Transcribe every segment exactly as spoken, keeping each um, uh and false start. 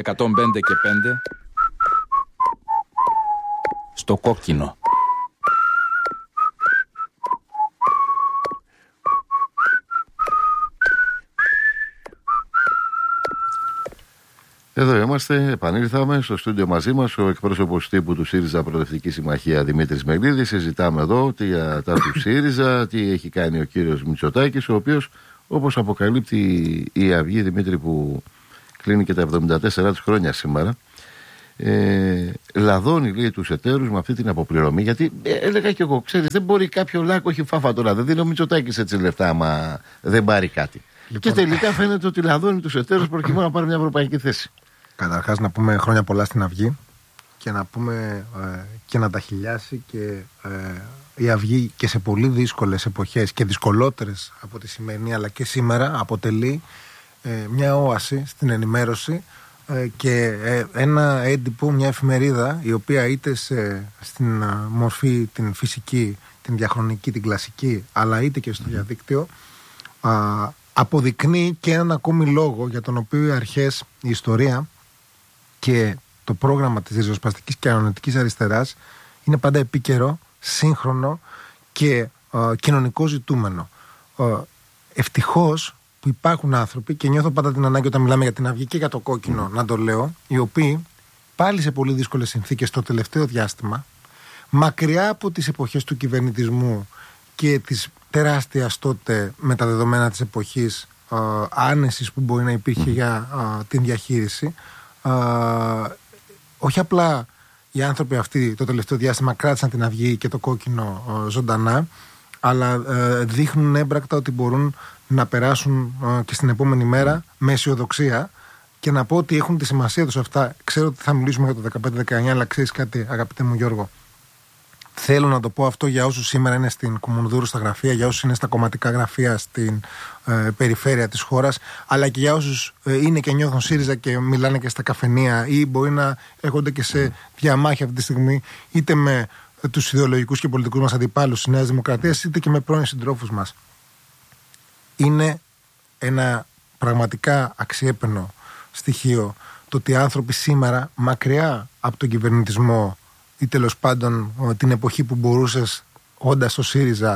εκατόν πέντε και πέντε στο κόκκινο. Εδώ είμαστε, επανήλθαμε στο στούντιο μαζί μας ο εκπρόσωπος τύπου του ΣΥΡΙΖΑ Προοδευτική Συμμαχία Δημήτρης Μελίδης. Συζητάμε εδώ τι για τα του ΣΥΡΙΖΑ, τι έχει κάνει ο κύριος Μητσοτάκης, ο οποίος, όπως αποκαλύπτει η Αυγή, Δημήτρη, που κλείνει και τα εβδομήντα τέσσερα του χρόνια σήμερα, ε, λαδώνει, λέει, τους εταίρους με αυτή την αποπληρωμή. Γιατί ε, έλεγα και εγώ, ξέρεις, δεν μπορεί κάποιο λάκκο έχει φάφα τώρα. Δεν δίνει ο Μητσοτάκης έτσι λεφτά, άμα δεν πάρει κάτι. Λοιπόν, και τελικά φαίνεται ότι λαδώνει τους εταίρους προκειμένου να πάρει μια ευρωπαϊκή θέση. Καταρχάς να πούμε χρόνια πολλά στην Αυγή και να πούμε ε, και να τα χιλιάσει και ε, η Αυγή και σε πολύ δύσκολες εποχές και δυσκολότερες από τη σημερινή αλλά και σήμερα αποτελεί ε, μια όαση στην ενημέρωση ε, και ε, ένα έντυπο, μια εφημερίδα η οποία είτε σε, στην ε, μορφή την φυσική, την διαχρονική, την κλασική αλλά είτε και στο διαδίκτυο ε, αποδεικνύει και έναν ακόμη λόγο για τον οποίο οι αρχές, η ιστορία και το πρόγραμμα της ριζοσπαστικής και ανωνυτικής αριστεράς είναι πάντα επίκαιρο, σύγχρονο και ε, κοινωνικό ζητούμενο. Ε, ευτυχώς που υπάρχουν άνθρωποι, και νιώθω πάντα την ανάγκη όταν μιλάμε για την Αυγή και για το κόκκινο να το λέω, οι οποίοι πάλι σε πολύ δύσκολες συνθήκες το τελευταίο διάστημα, μακριά από τις εποχές του κυβερνητισμού και της τεράστιας τότε με τα δεδομένα της εποχής ε, άνεσης που μπορεί να υπήρχε για ε, την διαχείριση, Uh, όχι απλά οι άνθρωποι αυτοί το τελευταίο διάστημα κράτησαν την Αυγή και το κόκκινο uh, ζωντανά, αλλά uh, δείχνουν έμπρακτα ότι μπορούν να περάσουν uh, και στην επόμενη μέρα με αισιοδοξία και να πω ότι έχουν τη σημασία τους αυτά. Ξέρω ότι θα μιλήσουμε για το δεκαπέντε δεκαεννιά, αλλά ξέρεις κάτι, αγαπητέ μου Γιώργο, θέλω να το πω αυτό για όσους σήμερα είναι στην Κουμουνδούρου στα γραφεία, για όσους είναι στα κομματικά γραφεία στην ε, περιφέρεια της χώρας, αλλά και για όσους ε, είναι και νιώθουν ΣΥΡΙΖΑ και μιλάνε και στα καφενεία ή μπορεί να έρχονται και σε διαμάχη αυτή τη στιγμή, είτε με ε, τους ιδεολογικούς και πολιτικούς μας αντιπάλους της Νέας Δημοκρατίας, είτε και με πρώην συντρόφους μας. Είναι ένα πραγματικά αξιέπαινο στοιχείο το ότι οι άνθρωποι σήμερα, μακριά από τον κυβερνητισμό ή τέλος πάντων την εποχή που μπορούσες όντας στο ΣΥΡΙΖΑ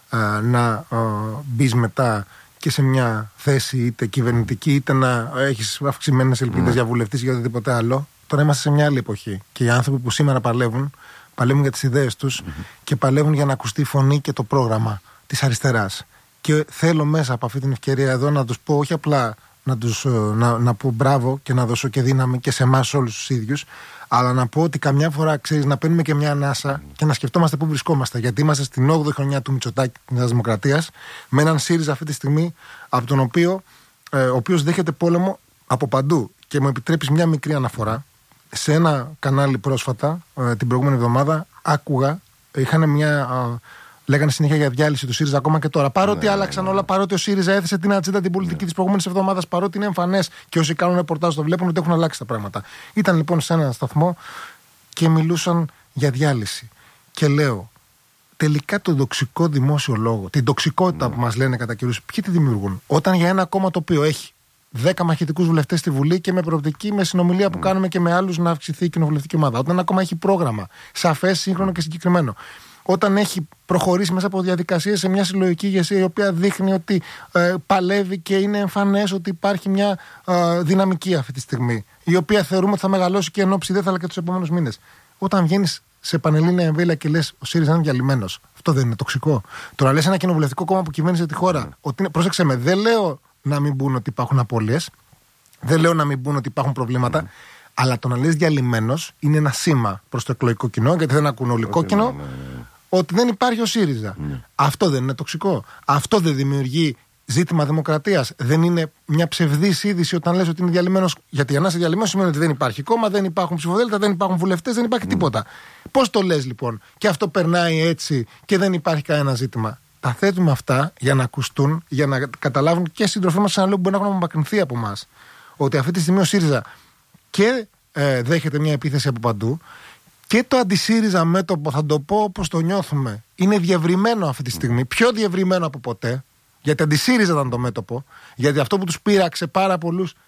να μπεις μετά και σε μια θέση είτε κυβερνητική είτε να έχεις αυξημένες ελπίδες mm. για βουλευτής ή για οτιδήποτε άλλο. Τώρα είμαστε σε μια άλλη εποχή και οι άνθρωποι που σήμερα παλεύουν, παλεύουν για τις ιδέες τους mm-hmm. και παλεύουν για να ακουστεί η φωνή και το πρόγραμμα της αριστεράς. Και θέλω μέσα από αυτή την ευκαιρία εδώ να τους πω, όχι απλά να, τους, να, να πω μπράβο και να δώσω και δύναμη και σε εμάς όλους τους ίδιους, αλλά να πω ότι καμιά φορά, ξέρεις, να παίρνουμε και μια ανάσα και να σκεφτόμαστε πού βρισκόμαστε. Γιατί είμαστε στην όγδοη χρονιά του Μητσοτάκη της Νέας Δημοκρατίας, με έναν ΣΥΡΙΖΑ αυτή τη στιγμή, από τον οποίο, ε, ο οποίος δέχεται πόλεμο από παντού. Και μου επιτρέπεις μια μικρή αναφορά. Σε ένα κανάλι πρόσφατα, ε, την προηγούμενη εβδομάδα, άκουγα, είχαν μια. Ε, λέγανε συνέχεια για διάλυση του ΣΥΡΙΖΑ ακόμα και τώρα. Παρότι ναι, άλλαξαν ναι, ναι. όλα, παρότι ο ΣΥΡΙΖΑ έθεσε την ατζέντα την πολιτική ναι. της προηγούμενης εβδομάδας, παρότι είναι εμφανές και όσοι κάνουν ρεπορτάζ το βλέπουν ότι έχουν αλλάξει τα πράγματα. Ήταν λοιπόν σε έναν σταθμό και μιλούσαν για διάλυση. Και λέω, τελικά το τοξικό δημόσιο λόγο, την τοξικότητα ναι. που μας λένε κατά καιρούς, ποιοι τη δημιουργούν? Όταν για ένα κόμμα το οποίο έχει δέκα μαχητικούς βουλευτές στη Βουλή και με προοπτική, με συνομιλία που mm. κάνουμε και με άλλους να αυξηθεί η κοινοβουλευτική ομάδα. Όταν ένα κόμμα έχει πρόγραμμα σαφές, σύγχρονο και συγκεκριμένο. Όταν έχει προχωρήσει μέσα από διαδικασίες σε μια συλλογική ηγεσία η οποία δείχνει ότι ε, παλεύει και είναι εμφανές ότι υπάρχει μια ε, δυναμική αυτή τη στιγμή, η οποία θεωρούμε ότι θα μεγαλώσει και εν ώψη δεν θα αλλά και τους επόμενους μήνες. Όταν βγαίνεις σε πανελλήνια εμβέλεια και λες ο ΣΥΡΙΖΑ είναι διαλυμένος, αυτό δεν είναι τοξικό? Τώρα λες ένα κοινοβουλευτικό κόμμα που κυβέρνησε τη χώρα, mm. ότι είναι, πρόσεξε με, δεν λέω να μην μπουν ότι υπάρχουν απώλειες, δεν λέω να μην μπουν ότι υπάρχουν προβλήματα. Mm. Αλλά το να λες διαλυμένος είναι ένα σήμα προς το εκλογικό κοινό, γιατί δεν ακούν όλοι κόκκινο, ναι, ναι, ναι. ότι δεν υπάρχει ο ΣΥΡΙΖΑ. Ναι. Αυτό δεν είναι τοξικό? Αυτό δεν δημιουργεί ζήτημα δημοκρατίας? Δεν είναι μια ψευδής είδηση όταν λες ότι είναι διαλυμένος? Γιατί για να είσαι διαλυμένος σημαίνει ότι δεν υπάρχει κόμμα, δεν υπάρχουν ψηφοδέλτα, δεν υπάρχουν βουλευτές, δεν υπάρχει ναι. τίποτα. Πώς το λες λοιπόν? Και αυτό περνάει έτσι και δεν υπάρχει κανένα ζήτημα. Τα θέτουμε αυτά για να ακουστούν, για να καταλάβουν και οι σύντροφοί μας που μπορεί να έχουν απομακρυνθεί από εμάς. Ότι αυτή τη στιγμή ο ΣΥΡΙΖΑ και ε, δέχεται μια επίθεση από παντού και το αντισύριζα μέτωπο, θα το πω όπως το νιώθουμε, είναι διευρυμένο αυτή τη στιγμή, πιο διευρυμένο από ποτέ, γιατί αντισύριζα ήταν το μέτωπο, γιατί αυτό που τους πείραξε πάρα πολλούς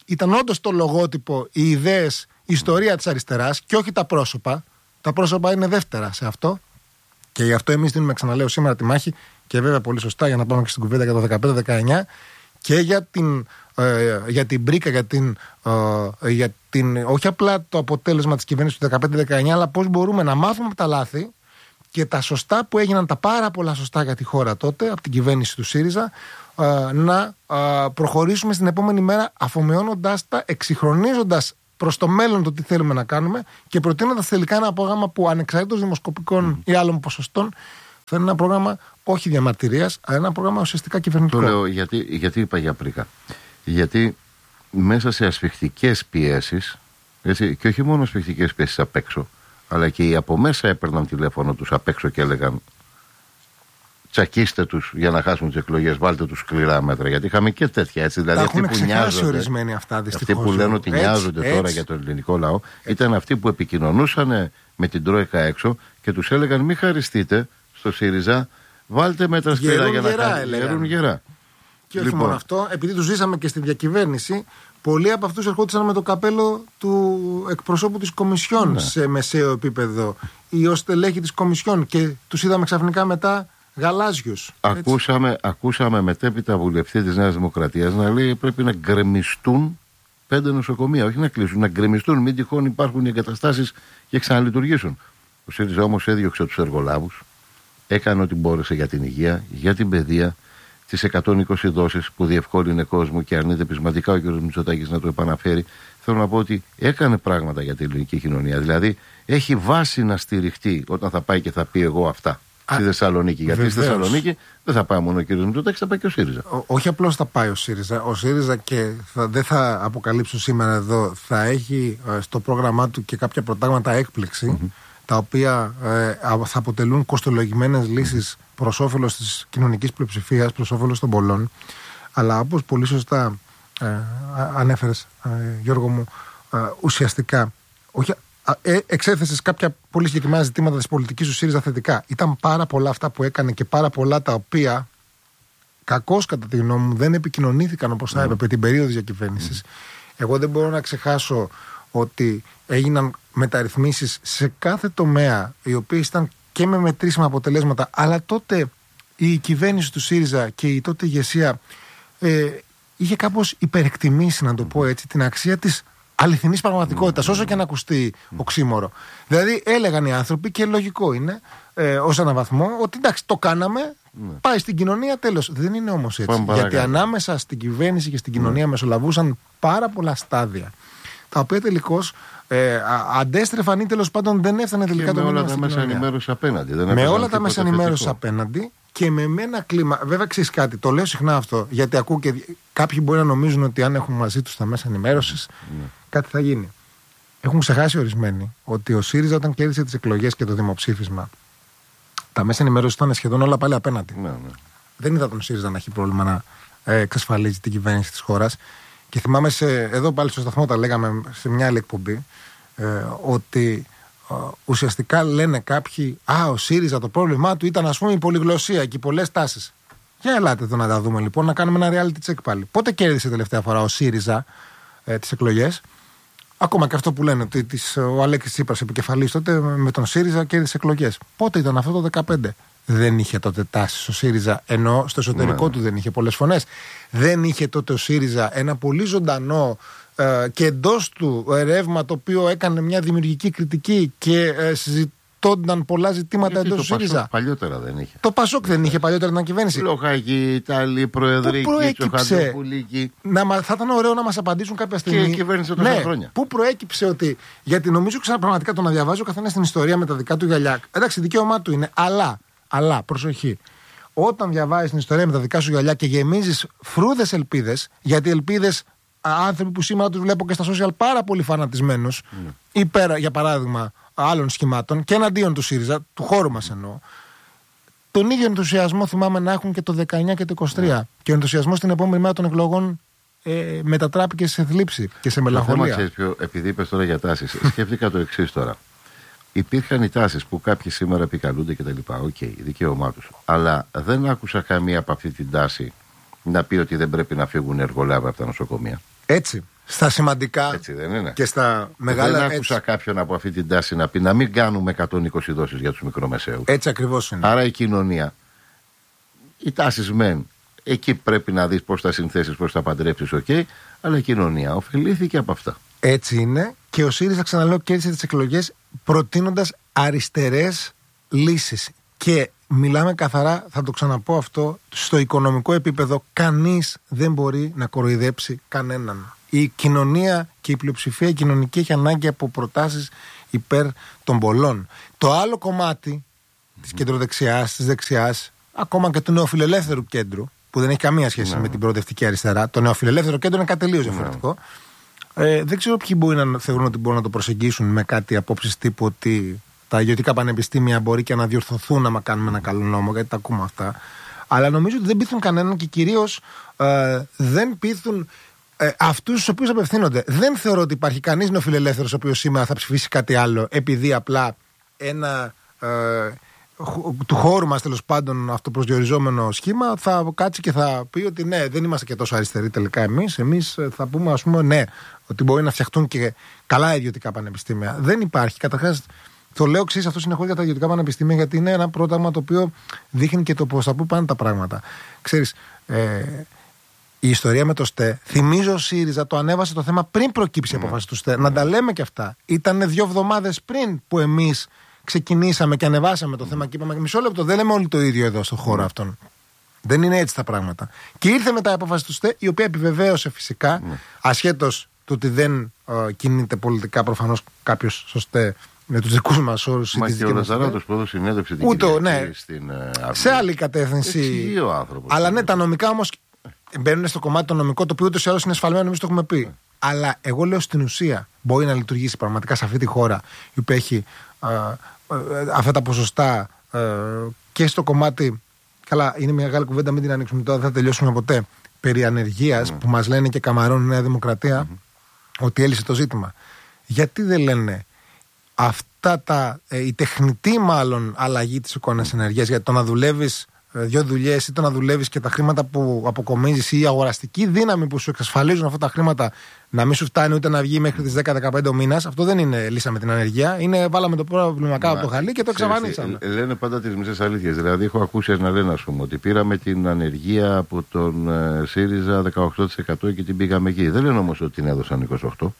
ήταν όντως το λογότυπο, οι ιδέες, η ιστορία της αριστεράς και όχι τα πρόσωπα. Τα πρόσωπα είναι δεύτερα σε αυτό. Και γι' αυτό εμείς δίνουμε, ξαναλέω, σήμερα τη μάχη και βέβαια πολύ σωστά για να πάμε και στην κουβέντα για το δεκαπέντε δεκαεννιά και για την, ε, για την μπρίκα, για την, ε, για την, όχι απλά το αποτέλεσμα της κυβέρνησης του δεκαπέντε δεκαεννιά, αλλά πώς μπορούμε να μάθουμε από τα λάθη και τα σωστά που έγιναν, τα πάρα πολλά σωστά για τη χώρα τότε από την κυβέρνηση του ΣΥΡΙΖΑ, ε, να ε, προχωρήσουμε στην επόμενη μέρα αφομοιώνοντας τα, εξυγχρονίζοντας προς το μέλλον το τι θέλουμε να κάνουμε και προτείνοντας τελικά ένα πρόγραμμα που ανεξαρτήτως δημοσκοπικών mm. ή άλλων ποσοστών θα είναι ένα πρόγραμμα όχι διαμαρτυρίας, αλλά ένα πρόγραμμα ουσιαστικά κυβερνητικό. Το λέω γιατί, γιατί είπα για πρίκα. Γιατί μέσα σε ασφιχτικές πιέσεις, έτσι, και όχι μόνο ασφιχτικές πιέσεις απ' έξω, αλλά και οι από μέσα έπαιρναν τηλέφωνο τους απ' έξω και έλεγαν τσακίστε τους για να χάσουν τις εκλογές, βάλτε τους σκληρά μέτρα. Γιατί είχαμε και τέτοια, έτσι. Δηλαδή, αυτοί που νοιάζονται, ορισμένοι αυτά, δυστυχώς. αυτοί που λένε ότι έτσι, νοιάζονται έτσι, τώρα έτσι. για τον ελληνικό λαό, έτσι. Ήταν αυτοί που επικοινωνούσαν με την Τρόικα έξω και τους έλεγαν μην χαριστείτε στο ΣΥΡΙΖΑ, βάλτε μέτρα σκληρά για να χάσουν γερά. Και όχι λοιπόν, μόνο αυτό, επειδή τους ζήσαμε και στη διακυβέρνηση, πολλοί από αυτούς ερχόντουσαν με το καπέλο του εκπροσώπου της Κομισιόν, ναι, σε μεσαίο επίπεδο ή ως στελέχη της Κομισιόν και τους είδαμε ξαφνικά μετά γαλάζιους. Ακούσαμε, ακούσαμε μετέπειτα βουλευτή της Νέας Δημοκρατίας να λέει πρέπει να γκρεμιστούν πέντε νοσοκομεία, όχι να κλείσουν, να γκρεμιστούν, μην τυχόν υπάρχουν οι εγκαταστάσεις και ξαναλειτουργήσουν. Ο ΣΥΡΙΖΑ όμως έδιωξε τους εργολάβους, έκανε ό,τι μπόρεσε για την υγεία, για την παιδεία, τις εκατόν είκοσι δόσεις που διευκόλυνε κόσμο και αρνείται πεισματικά ο κ. Μητσοτάκης να το επαναφέρει. Θέλω να πω ότι έκανε πράγματα για την ελληνική κοινωνία. Δηλαδή έχει βάση να στηριχτεί όταν θα πάει και θα πει εγώ αυτά. Α, στη Θεσσαλονίκη. Γιατί βεβαίως. Στη Θεσσαλονίκη δεν θα πάει μόνο ο κ. Μητσοτάκης, θα πάει και ο ΣΥΡΙΖΑ. Ό, όχι απλώς θα πάει ο ΣΥΡΙΖΑ. Ο ΣΥΡΙΖΑ και θα, δεν θα αποκαλύψω σήμερα εδώ, θα έχει ε, στο πρόγραμμά του και κάποια προτάγματα έκπληξη, mm-hmm. τα οποία ε, θα αποτελούν κοστολογημένες λύσεις προς όφελος της κοινωνικής πλειοψηφίας, προς όφελος των πολλών. Αλλά όπως πολύ σωστά ε, ανέφερες, ε, Γιώργο μου, ε, ουσιαστικά όχι, ε, εξέθεσες κάποια πολύ συγκεκριμένα ζητήματα της πολιτικής του ΣΥΡΙΖΑ θετικά. Ήταν πάρα πολλά αυτά που έκανε και πάρα πολλά τα οποία κακώς κατά τη γνώμη μου δεν επικοινωνήθηκαν όπως θα έπρεπε την περίοδο της διακυβέρνησης. Mm. Εγώ δεν μπορώ να ξεχάσω ότι έγιναν μεταρρυθμίσεις σε κάθε τομέα οι οποίες ήταν και με μετρήσιμα αποτελέσματα, αλλά τότε η κυβέρνηση του ΣΥΡΙΖΑ και η τότε ηγεσία ε, είχε κάπως υπερεκτιμήσει, να το πω έτσι, την αξία της αληθινής πραγματικότητας, όσο και αν ακουστεί οξύμορο. Δηλαδή έλεγαν οι άνθρωποι, και λογικό είναι ε, ως έναν βαθμό, ότι εντάξει το κάναμε, πάει στην κοινωνία, τέλος. Δεν είναι όμως έτσι. Γιατί ανάμεσα στην κυβέρνηση και στην κοινωνία μεσολαβούσαν πάρα πολλά στάδια, τα οποία τελικώς ε, αντέστρεφαν ή τέλος πάντων δεν έφτανε τελικά το μήνυμα στην κοινωνία. Με όλα τα μέσα ενημέρωση απέναντι. Δεν με όλα τα μέσα ενημέρωση απέναντι και με ένα κλίμα. Βέβαια, ξέρεις κάτι, το λέω συχνά αυτό, γιατί ακούω και κάποιοι μπορεί να νομίζουν ότι αν έχουν μαζί τους τα μέσα ενημέρωσης, mm. κάτι θα γίνει. Έχουν ξεχάσει ορισμένοι ότι ο ΣΥΡΙΖΑ όταν κέρδισε τις εκλογές και το δημοψήφισμα, τα μέσα ενημέρωσης ήταν σχεδόν όλα πάλι απέναντι. Mm. Δεν είδα τον ΣΥΡΙΖΑ να έχει πρόβλημα να ε, εξασφαλίζει την κυβέρνηση της χώρας. Και θυμάμαι σε, εδώ πάλι στο σταθμό τα λέγαμε σε μια άλλη εκπομπή, ε, ότι ε, ουσιαστικά λένε κάποιοι, α, ο ΣΥΡΙΖΑ το πρόβλημά του ήταν ας πούμε η πολυγλωσσία και οι πολλές τάσεις. Για ελάτε εδώ να τα δούμε λοιπόν, να κάνουμε ένα reality check πάλι. Πότε κέρδισε τελευταία φορά ο ΣΥΡΙΖΑ ε, τις εκλογές? Ακόμα και αυτό που λένε ότι της, ο Αλέξης Τσίπρας επικεφαλής τότε με τον ΣΥΡΙΖΑ κέρδισε εκλογές. Πότε ήταν αυτό? Το δεκαπέντε. Δεν είχε τότε τάσεις ο ΣΥΡΙΖΑ, ενώ στο εσωτερικό ναι. του δεν είχε πολλές φωνές. Δεν είχε τότε ο ΣΥΡΙΖΑ ένα πολύ ζωντανό ε, και εντός του ρεύμα το οποίο έκανε μια δημιουργική κριτική και ε, συζητώνταν πολλά ζητήματα εντός του ΣΥΡΙΖΑ. Πασόκ παλιότερα δεν είχε. Το Πασόκ δεν είχε παλιότερα την κυβέρνηση. Λοχάκη, Ιταλή, Προεδρική, Τσοχαντοπουλίκη. Θα ήταν ωραίο να μας απαντήσουν κάποια στιγμή. Και η κυβέρνηση τόσα ναι, χρόνια. Πού προέκυψε ότι. Γιατί νομίζω ξανά πραγματικά το να διαβάζει ο καθένας την ιστορία με τα δικά του γυαλιά. Εντάξει, δικαίωμά του είναι, αλλά. Αλλά, προσοχή, όταν διαβάζεις την ιστορία με τα δικά σου γυαλιά και γεμίζεις φρούδες ελπίδες, γιατί ελπίδες, άνθρωποι που σήμερα τους βλέπω και στα social πάρα πολύ φανατισμένους, mm. υπέρ, για παράδειγμα, άλλων σχημάτων και εναντίον του ΣΥΡΙΖΑ, του χώρου μας εννοώ, τον ίδιο ενθουσιασμό θυμάμαι να έχουν και το δεκαεννιά και το είκοσι τρία. Mm. Και ο ενθουσιασμός την επόμενη μέρα των εκλογών ε, μετατράπηκε σε θλίψη και σε μελαγχολία. Ξέρεις ποιο, επειδή είπες τώρα για τάσεις, σκέφτηκα το εξής τώρα. Υπήρχαν οι τάσεις που κάποιοι σήμερα επικαλούνται και τα λοιπά. Οκ, okay, δικαίωμά τους. Αλλά δεν άκουσα καμία από αυτή την τάση να πει ότι δεν πρέπει να φύγουν εργολάβοι από τα νοσοκομεία. Έτσι. στα σημαντικά Έτσι δεν είναι? Και στα μεγάλα. Δεν άκουσα έτσι. Κάποιον από αυτή την τάση να πει να μην κάνουμε εκατόν είκοσι δόσεις για τους μικρομεσαίους. Έτσι ακριβώς είναι. Άρα η κοινωνία, οι τάσεις μεν, εκεί πρέπει να δεις πώς θα συνθέσεις, πώς θα παντρέψεις, οκ, okay, αλλά η κοινωνία ωφελήθηκε από αυτά. Έτσι είναι, και ο ΣΥΡΙΖΑ, ξαναλέω, κέρδισε τις εκλογές προτείνοντας αριστερές λύσεις. Και μιλάμε καθαρά, θα το ξαναπώ αυτό, στο οικονομικό επίπεδο κανείς δεν μπορεί να κοροϊδέψει κανέναν. Η κοινωνία και η πλειοψηφία η κοινωνική έχει ανάγκη από προτάσεις υπέρ των πολλών. Το άλλο κομμάτι της κεντροδεξιάς, της δεξιάς, ακόμα και του νεοφιλελεύθερου κέντρου, που δεν έχει καμία σχέση ναι. με την προοδευτική αριστερά, το νεοφιλελεύθερο κέντρο είναι κάτι τελείως διαφορετικό. Ναι. Ε, δεν ξέρω ποιοι μπορεί να θεωρούν ότι μπορούν να το προσεγγίσουν με κάτι απόψεις τύπου ότι τα ιδιωτικά πανεπιστήμια μπορεί και να διορθωθούν άμα κάνουμε ένα καλό νόμο, γιατί τα ακούμε αυτά. Αλλά νομίζω ότι δεν πείθουν κανέναν και κυρίως ε, δεν πείθουν ε, αυτούς στους οποίους απευθύνονται. Δεν θεωρώ ότι υπάρχει κανείς νεοφιλελεύθερος ο οποίος σήμερα θα ψηφίσει κάτι άλλο επειδή απλά ένα ε, του χώρου μας τέλος πάντων αυτοπροσδιοριζόμενο σχήμα θα κάτσει και θα πει ότι ναι, δεν είμαστε και τόσο αριστεροί τελικά εμείς. Εμείς θα πούμε, ας πούμε, ναι, ότι μπορεί να φτιαχτούν και καλά ιδιωτικά πανεπιστήμια. Δεν υπάρχει. Καταρχάς, το λέω εξής αυτό συνεχώς για τα ιδιωτικά πανεπιστήμια, γιατί είναι ένα πρόγραμμα το οποίο δείχνει και το πώς θα πού πάνε τα πράγματα. Ξέρεις, ε, η ιστορία με το ΣΤΕ, θυμίζω ο ΣΥΡΙΖΑ το ανέβασε το θέμα πριν προκύψει η mm. απόφαση του ΣΤΕ. Mm. Να τα λέμε και αυτά. Ήταν δύο εβδομάδες πριν που εμείς ξεκινήσαμε και ανεβάσαμε το mm. θέμα και είπαμε μισό λεπτό, δεν λέμε όλοι το ίδιο εδώ στον χώρο mm. αυτόν. Δεν είναι έτσι τα πράγματα. Και ήρθε μετά η απόφαση του ΣΤΕ, η οποία επιβεβαίωσε φυσικά, mm. ασχέτως του ότι δεν ε, κινείται πολιτικά προφανώς κάποιος στο ΣΤΕ με τους δικούς μας όρους. Μα και ο Λαζαράτος που έδωσε συνέντευξη την Ούτε, ναι, στην uh, σε άλλη κατεύθυνση. Εξηγεί ο άνθρωπος. Αλλά ναι, τα νομικά όμως μπαίνουν στο κομμάτι το νομικό, το οποίο ούτως ή άλλως είναι σφαλμένο, εμείς το έχουμε πει. Yeah. Αλλά εγώ λέω στην ουσία μπορεί να λειτουργήσει πραγματικά σε αυτή τη χώρα η οποία έχει α, α, αυτά τα ποσοστά α, και στο κομμάτι. Καλά, είναι μια μεγάλη κουβέντα, μην την ανοίξουμε τώρα, δεν θα τελειώσουμε ποτέ. Περί ανεργίας, mm. που μας λένε και καμαρώνει η Νέα Δημοκρατία mm-hmm. ότι έλυσε το ζήτημα. Γιατί δεν λένε αυτά τα, ε, η τεχνητή μάλλον αλλαγή της εικόνας ενέργειας, γιατί το να δουλεύεις ε, δύο δουλειές ή το να δουλεύεις και τα χρήματα που αποκομίζεις ή η αγοραστική δύναμη που σου εξασφαλίζουν αυτά τα χρήματα να μην σου φτάνει ούτε να βγει μέχρι τις δέκα με δεκαπέντε ο μήνας, αυτό δεν είναι λύσαμε την ανεργία. Είναι βάλαμε το πρόβλημα κάτω από το χαλί και το εξαφανίσαμε. Λένε πάντα τις μισές αλήθειες. Δηλαδή, έχω ακούσει να λένε, ας πούμε, ότι πήραμε την ανεργία από τον ε, ΣΥΡΙΖΑ δεκαοκτώ τοις εκατό και την πήγαμε εκεί. Δεν λένε όμως ότι την έδωσαν είκοσι οκτώ.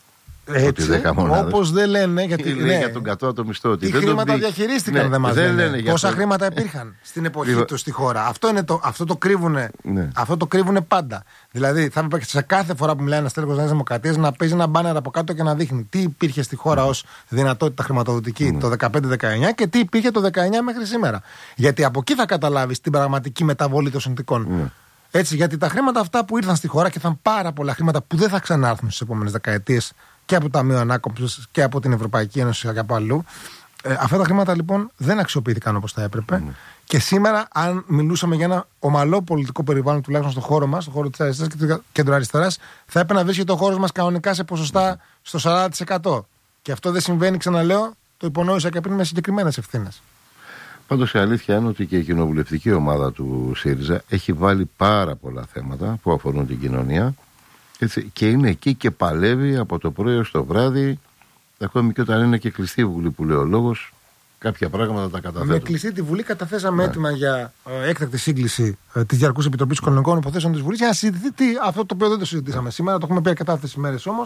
Έτσι, όπως δεν λένε, γιατί ναι, για τον κατώτατο μισθό. Τι χρήματα διαχειρίστηκαν, ναι, δεν μας λένε. λένε πόσα το... χρήματα υπήρχαν στην εποχή του στη χώρα. Αυτό, είναι το, αυτό, το κρύβουνε, ναι. αυτό το κρύβουνε πάντα. Δηλαδή, θα έπρεπε σε κάθε φορά που μιλάει ένα τέλεχος Νέας Δημοκρατίας να παίζει ένα μπάνερ από κάτω και να δείχνει τι υπήρχε στη χώρα ως δυνατότητα χρηματοδοτική mm. το δεκαπέντε δεκαεννιά και τι υπήρχε το δεκαεννιά μέχρι σήμερα. Γιατί από εκεί θα καταλάβεις την πραγματική μεταβολή των συνθηκών. Mm. Έτσι, γιατί τα χρήματα αυτά που ήρθαν στη χώρα και ήταν πάρα πολλά χρήματα που δεν θα ξανάρθουν στις επόμενες δεκαετίες και από το Ταμείο Ανάκαμψης και από την Ευρωπαϊκή Ένωση και από αλλού. Ε, αυτά τα χρήματα λοιπόν δεν αξιοποιήθηκαν όπως θα έπρεπε. Mm. Και σήμερα, αν μιλούσαμε για ένα ομαλό πολιτικό περιβάλλον, τουλάχιστον στον χώρο μας, στον χώρο της αριστεράς και του κεντροαριστεράς, θα έπρεπε να βρίσκεται ο χώρος μας κανονικά σε ποσοστά στο σαράντα τοις εκατό. Και αυτό δεν συμβαίνει, ξαναλέω, το υπονόησα και πριν με συγκεκριμένες ευθύνες. Πάντως η αλήθεια είναι ότι και η κοινοβουλευτική ομάδα του ΣΥΡΙΖΑ έχει βάλει πάρα πολλά θέματα που αφορούν την κοινωνία. Έτσι, και είναι εκεί και παλεύει από το πρωί ως το βράδυ, ακόμη και όταν είναι και κλειστή η Βουλή που λέει ο λόγος, κάποια πράγματα τα καταθέτουν. Με κλειστή τη Βουλή καταθέσαμε ναι. έτοιμα για ε, έκτακτη σύγκληση ε, της Διαρκούς Επιτροπής Οικονομικών Υποθέσεων της Βουλής για να συζητηθεί τι, αυτό το οποίο δεν το συζητήσαμε ναι. σήμερα, το έχουμε πει αρκετά αυτές τις μέρες όμως.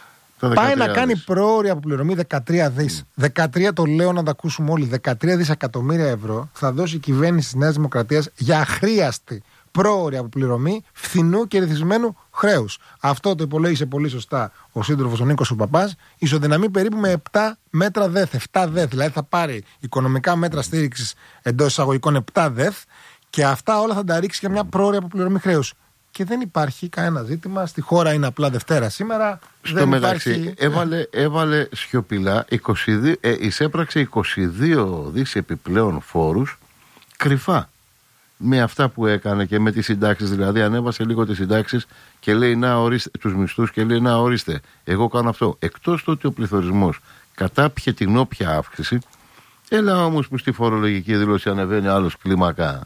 Πάει να κάνει πρόωρη αποπληρωμή δεκατρία δις. Mm. δεκατρία το λέω να τα ακούσουμε όλοι. δεκατρία δισεκατομμύρια ευρώ θα δώσει η κυβέρνηση της Νέας Δημοκρατίας για αχρίαστη πρόωρη αποπληρωμή φθηνού και ρυθμισμένου χρέους. Αυτό το υπολόγισε πολύ σωστά ο σύντροφος ο Νίκος ο Παπάς. Ισοδυναμεί περίπου με επτά μέτρα δεθ. επτά δεθ. Δηλαδή θα πάρει οικονομικά μέτρα στήριξης εντός εισαγωγικών επτά δεθ και αυτά όλα θα τα ρίξει για μια πρόωρη αποπληρωμή χρέους. Και δεν υπάρχει κανένα ζήτημα. Στη χώρα είναι απλά Δευτέρα σήμερα. Στο δεν μεταξύ υπάρχει... έβαλε, έβαλε σιωπηλά είκοσι δύο, ε, εισέπραξε είκοσι δύο δις επιπλέον φόρους κρυφά. Με αυτά που έκανε και με τις συντάξεις, δηλαδή ανέβασε λίγο τις συντάξεις και λέει να ορίστε τους μισθούς και λέει να ορίστε, εγώ κάνω αυτό. Εκτός το ότι ο πληθωρισμός κατάπιε την όποια αύξηση, έλα όμως που στη φορολογική δήλωση ανεβαίνει άλλος κλίμακα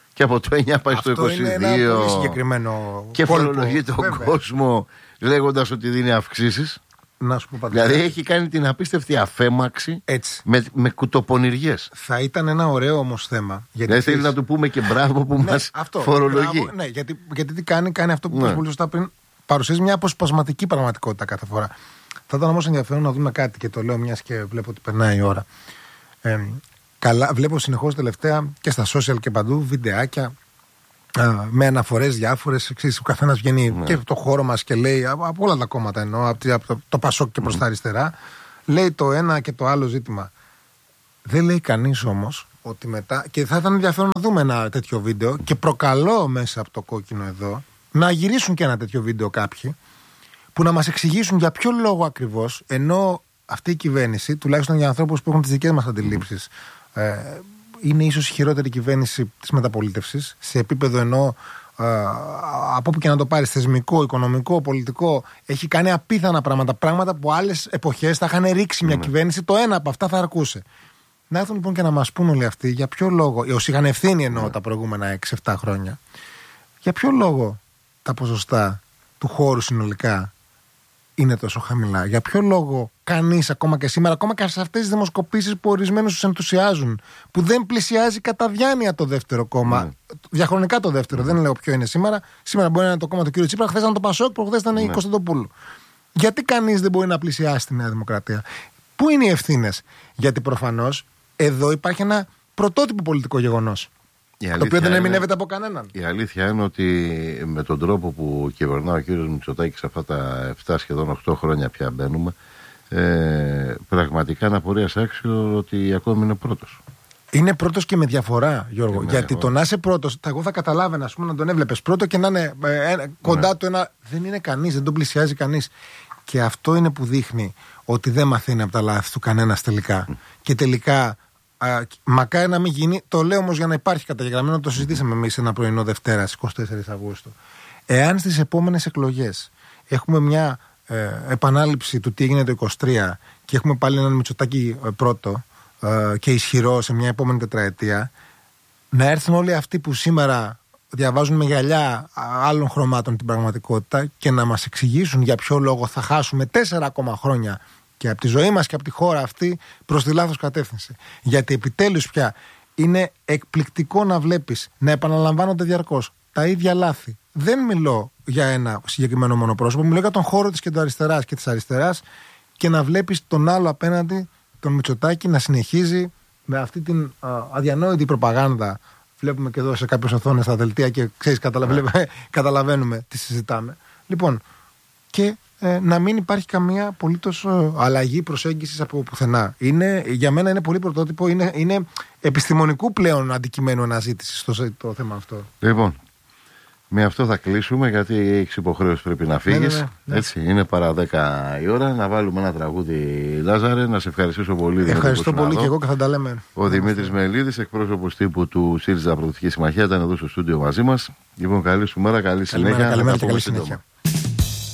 και από το εννιά πάει στο Αυτό είκοσι δύο. είναι ένα πολύ συγκεκριμένο και φορολογεί τον βέβαια. κόσμο λέγοντας ότι δίνει αυξήσεις. Να σου πω πατέρα. Δηλαδή έχει κάνει την απίστευτη αφέμαξη Έτσι. με, με κουτοπονηριές. Θα ήταν ένα ωραίο όμως θέμα. Γιατί Δεν θέλει να του πούμε και μπράβο που ναι, μας αυτό, φορολογεί. Μπράβο, ναι, γιατί, γιατί τι κάνει, κάνει αυτό που Ναι. είπες πολύ σωστά πριν. Παρουσιάζει μια αποσπασματική πραγματικότητα κάθε φορά. Θα ήταν όμως ενδιαφέρον να δούμε κάτι και το λέω μιας και βλέπω ότι περνάει η ώρα. Ε, καλά, βλέπω συνεχώς τελευταία και στα social και παντού βιντεάκια α, με αναφορές διάφορες. Ξέρεις, ο καθένας βγαίνει Ναι. και από το χώρο μας και λέει από, από όλα τα κόμματα εννοώ, από, τη- από το, το Πασόκ και προς τα αριστερά, λέει το ένα και το άλλο ζήτημα. Δεν λέει κανείς όμως ότι μετά. Και θα ήταν ενδιαφέρον να δούμε ένα τέτοιο βίντεο και προκαλώ μέσα από το κόκκινο εδώ να γυρίσουν και ένα τέτοιο βίντεο κάποιοι που να μας εξηγήσουν για ποιο λόγο ακριβώς, ενώ αυτή η κυβέρνηση, τουλάχιστον για ανθρώπους που έχουν τις δικές μας αντιλήψεις, ε, είναι ίσως η χειρότερη κυβέρνηση της μεταπολίτευσης, σε επίπεδο ενώ ε, από όπου και να το πάρεις, θεσμικό, οικονομικό, πολιτικό, έχει κάνει απίθανα πράγματα. Πράγματα που άλλες εποχές θα είχαν ρίξει μια κυβέρνηση, το ένα από αυτά θα αρκούσε. Να έρθουν λοιπόν και να μας πούν όλοι αυτοί για ποιο λόγο, όσοι είχαν ευθύνη εννοώ τα προηγούμενα έξι εφτά χρόνια, για ποιο λόγο τα ποσοστά του χώρου συνολικά είναι τόσο χαμηλά. Για ποιο λόγο κανείς ακόμα και σήμερα, ακόμα και σε αυτές τις δημοσκοπήσεις που ορισμένους τους ενθουσιάζουν, που δεν πλησιάζει κατά διάνοια το δεύτερο κόμμα, Mm. διαχρονικά το δεύτερο, mm. δεν λέω ποιο είναι σήμερα. Σήμερα μπορεί να είναι το κόμμα του κ. Τσίπρα, χθες ήταν το Πασόκ, προχθές ήταν η Mm. Κωνσταντοπούλου. Γιατί κανείς δεν μπορεί να πλησιάσει τη Νέα Δημοκρατία? Πού είναι οι ευθύνες? Γιατί προφανώς εδώ υπάρχει ένα πρωτότυπο πολιτικό γεγονός, το οποίο δεν ερμηνεύεται από κανέναν. Η αλήθεια είναι ότι με τον τρόπο που κυβερνά ο κύριος Μητσοτάκης αυτά τα επτά σχεδόν οκτώ χρόνια πια μπαίνουμε, ε, πραγματικά είναι απορίας άξιο ότι ακόμη είναι πρώτος. Είναι πρώτος και με διαφορά, Γιώργο. Και με γιατί διαφορά. το να είσαι πρώτος, εγώ θα καταλάβαινα, ας πούμε, να τον έβλεπες πρώτο και να είναι ε, ε, κοντά Ναι. του ένα. Δεν είναι κανείς, δεν τον πλησιάζει κανείς. Και αυτό είναι που δείχνει ότι δεν μαθαίνει από τα λάθη του κανένας τελικά. Mm. Και τελικά, α, μακάρι να μην γίνει. Το λέω όμως για να υπάρχει καταγεγραμμένο, το συζητήσαμε εμείς ένα πρωινό Δευτέρα, εικοστή τέταρτη Αυγούστου. Εάν στις επόμενες εκλογές έχουμε μια ε, επανάληψη του τι έγινε το είκοσι τρία και έχουμε πάλι έναν Μητσοτάκη ε, πρώτο ε, και ισχυρό σε μια επόμενη τετραετία, να έρθουν όλοι αυτοί που σήμερα διαβάζουν με γυαλιά άλλων χρωμάτων την πραγματικότητα και να μας εξηγήσουν για ποιο λόγο θα χάσουμε τέσσερα ακόμα χρόνια και από τη ζωή μας και από τη χώρα αυτή προς τη λάθος κατεύθυνση. Γιατί επιτέλους πια είναι εκπληκτικό να βλέπεις να επαναλαμβάνονται διαρκώς τα ίδια λάθη. Δεν μιλώ για ένα συγκεκριμένο μονοπρόσωπο, μιλώ για τον χώρο της κεντροαριστεράς και της αριστεράς και να βλέπεις τον άλλο απέναντι, τον Μητσοτάκη, να συνεχίζει με αυτή την α, αδιανόητη προπαγάνδα. Βλέπουμε και εδώ σε κάποιες οθόνες στα δελτία και ξέρεις, καταλαβαίνουμε, καταλαβαίνουμε τι συζητάμε. Λοιπόν, και ε, να μην υπάρχει καμία απολύτως ε, αλλαγή προσέγγισης από πουθενά. Είναι, για μένα είναι πολύ πρωτότυπο, είναι, είναι επιστημονικού πλέον αντικειμένου αναζήτησης στο το θέμα αυτό. Λοιπόν, με αυτό θα κλείσουμε γιατί έχεις υποχρέωση, πρέπει να φύγεις. Ναι, ναι, ναι. Έτσι, είναι παρά δέκα η ώρα. Να βάλουμε ένα τραγούδι, Λάζαρε. Να σε ευχαριστήσω πολύ. Ευχαριστώ πολύ και εγώ και θα τα λέμε. Ο Δημήτρης Μελίδης, εκπρόσωπος τύπου του ΣΥΡΙΖΑ Προοδευτική Συμμαχία, ήταν εδώ στο στούντιο μαζί μας. Λοιπόν, καλή σου μέρα, καλή συνέχεια. Καλημέρα, καλημέρα Θα και τα πούμε καλή σύντομα. συνέχεια.